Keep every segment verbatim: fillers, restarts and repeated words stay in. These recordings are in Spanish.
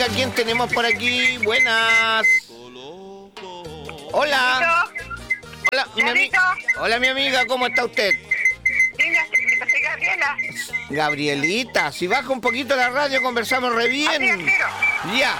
amiga, ¿quién tenemos por aquí? Buenas. Hola. Hola, mi amiga. Hola, mi amiga, ¿cómo está usted? Soy Gabriela. Gabrielita, si baja un poquito la radio conversamos re bien. Ya.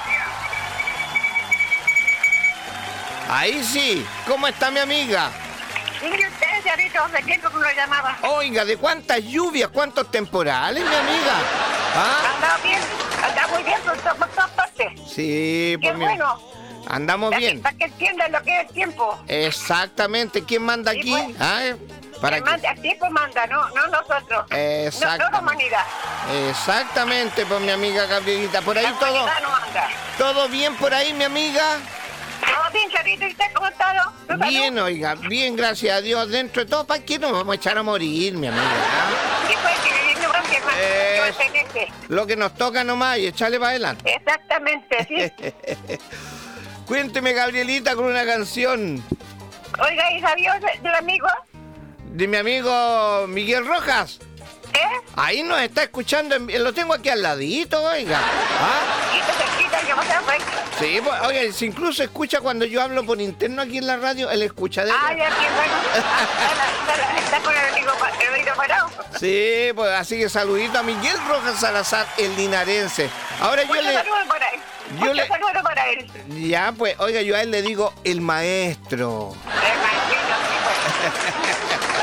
Ahí sí. ¿Cómo está mi amiga? Mire usted, Charito, hace tiempo que no lo llamaba. Oiga, ¿de cuántas lluvias, cuántos temporales, mi amiga? ¿Ah? Anda bien, anda muy bien por, to- por todas partes. Sí, Qué pues mi- bueno. andamos Para que, bien. para que entiendan lo que es el tiempo. Exactamente. ¿Quién manda Sí, aquí? pues. ¿Ah? ¿Para el, qué? manda, el tiempo manda, no, no nosotros. No, Exactamente. no la humanidad. Exactamente, pues mi amiga Gabrielita. Por ahí La todo, humanidad no anda. todo bien por ahí, mi amiga. ¿Todo bien, Charito? ¿Y usted cómo ha estado? ¿Tu salud? Bien, oiga, bien, gracias a Dios. Dentro de todo, ¿para qué nos vamos a echar a morir, mi amiga? ¿Ah? Sí, pues, que vivir no va a ser más Eh. que mantenerse. Lo que nos toca nomás y echarle para adelante. Exactamente, sí. Cuénteme, Gabrielita, con una canción Oiga, ¿y sabía de- del amigo? de mi amigo Miguel Rojas. ¿Eh? Ahí nos está escuchando, en- lo tengo aquí al ladito, oiga. ¿Ah? Quita, se quita, que vamos a ver. Sí, pues, oiga, si incluso escucha cuando yo hablo por interno aquí en la radio, él escucha de... Ah, ya, qué bueno. Ah, está, la- está con el amigo, pa- el oído parado. Sí, pues así que saludito a Miguel Rojas Salazar, el linarense. Ahora yo Muchos le... saludos para él. yo Muchos le- saludos para él. Ya, pues, oiga, yo a él le digo el maestro. El maestro, sí, pues.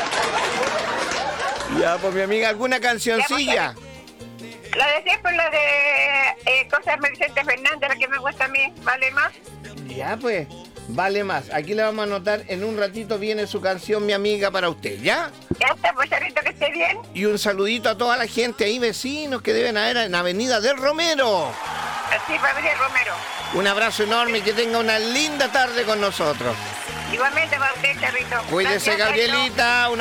Ya, pues, mi amiga, ¿alguna cancioncilla? La de siempre, la de eh, Cosas de Vicente Fernández, la que me gusta a mí, ¿vale más? Ya, pues, vale más. Aquí le vamos a anotar, en un ratito viene su canción, mi amiga, para usted, ¿ya? Ya está, pues, Charito, que esté bien. Y un saludito a toda la gente ahí, vecinos, que deben haber en Avenida del Romero. Así, familia Romero. Un abrazo enorme y que tenga una linda tarde con nosotros. Igualmente para usted, Charito. Cuídese, Gracias, Charito. Gabrielita. Una